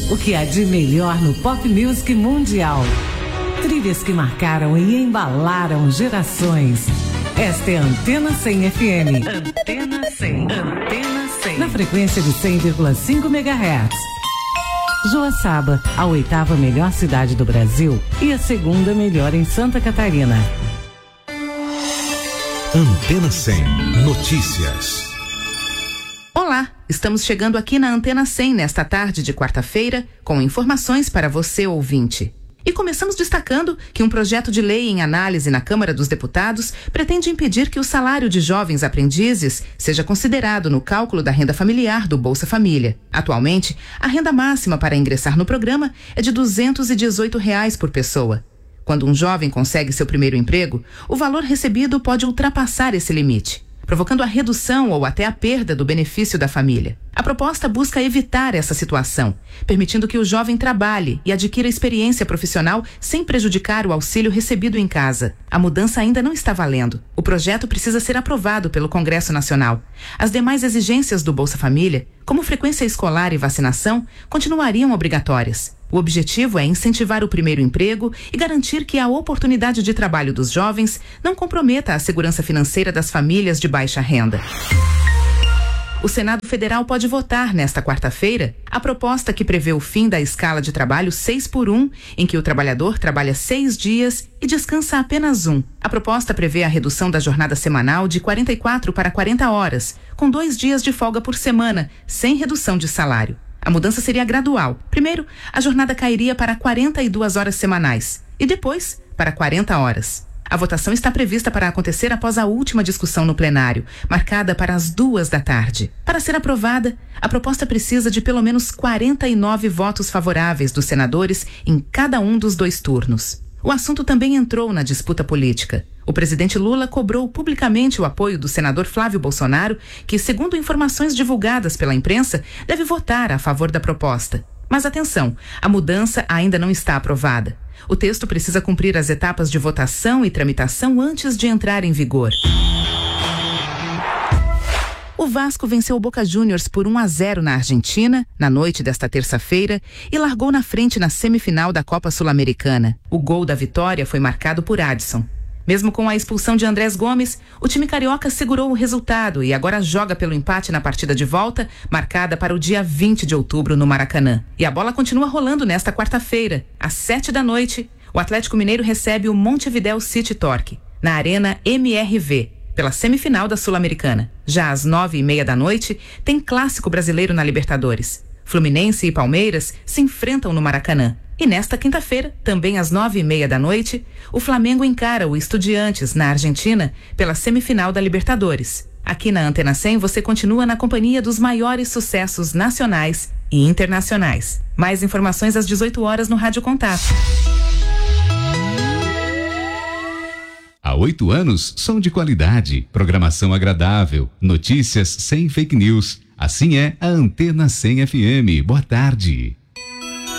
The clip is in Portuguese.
O que há de melhor no pop music mundial. Trilhas que marcaram e embalaram gerações. Esta é a Antena 100 FM. Antena 100. Antena 100. Na frequência de 100,5 MHz. Joaçaba, a 8ª melhor cidade do Brasil e a 2ª melhor em Santa Catarina. Antena 100 Notícias. Olá, estamos chegando aqui na Antena 100 nesta tarde de quarta-feira com informações para você, ouvinte. E começamos destacando que um projeto de lei em análise na Câmara dos Deputados pretende impedir que o salário de jovens aprendizes seja considerado no cálculo da renda familiar do Bolsa Família. Atualmente, a renda máxima para ingressar no programa é de R$ 218 por pessoa. Quando um jovem consegue seu primeiro emprego, o valor recebido pode ultrapassar esse limite, provocando a redução ou até a perda do benefício da família. A proposta busca evitar essa situação, permitindo que o jovem trabalhe e adquira experiência profissional sem prejudicar o auxílio recebido em casa. A mudança ainda não está valendo. O projeto precisa ser aprovado pelo Congresso Nacional. As demais exigências do Bolsa Família, como frequência escolar e vacinação, continuariam obrigatórias. O objetivo é incentivar o primeiro emprego e garantir que a oportunidade de trabalho dos jovens não comprometa a segurança financeira das famílias de baixa renda. O Senado Federal pode votar nesta quarta-feira a proposta que prevê o fim da escala de trabalho 6x1, em que o trabalhador trabalha 6 dias e descansa apenas 1. A proposta prevê a redução da jornada semanal de 44 para 40 horas, com 2 dias de folga por semana, sem redução de salário. A mudança seria gradual. Primeiro, a jornada cairia para 42 horas semanais e depois para 40 horas. A votação está prevista para acontecer após a última discussão no plenário, marcada para as 14h. Para ser aprovada, a proposta precisa de pelo menos 49 votos favoráveis dos senadores em cada um dos 2 turnos. O assunto também entrou na disputa política. O presidente Lula cobrou publicamente o apoio do senador Flávio Bolsonaro, que, segundo informações divulgadas pela imprensa, deve votar a favor da proposta. Mas atenção, a mudança ainda não está aprovada. O texto precisa cumprir as etapas de votação e tramitação antes de entrar em vigor. O Vasco venceu o Boca Juniors por 1-0 na Argentina, na noite desta terça-feira, e largou na frente na semifinal da Copa Sul-Americana. O gol da vitória foi marcado por Adson. Mesmo com a expulsão de Andrés Gomes, o time carioca segurou o resultado e agora joga pelo empate na partida de volta, marcada para o dia 20 de outubro no Maracanã. E a bola continua rolando nesta quarta-feira. Às 7h, o Atlético Mineiro recebe o Montevidéu City Torque, na Arena MRV, pela semifinal da Sul-Americana. Já às 9h30, tem clássico brasileiro na Libertadores. Fluminense e Palmeiras se enfrentam no Maracanã. E nesta quinta-feira, também às 9h30, o Flamengo encara o Estudiantes, na Argentina, pela semifinal da Libertadores. Aqui na Antena 100 você continua na companhia dos maiores sucessos nacionais e internacionais. Mais informações às 18h no Rádio Contato. Há 8 anos, som de qualidade, programação agradável, notícias sem fake news. Assim é a Antena 100 FM. Boa tarde.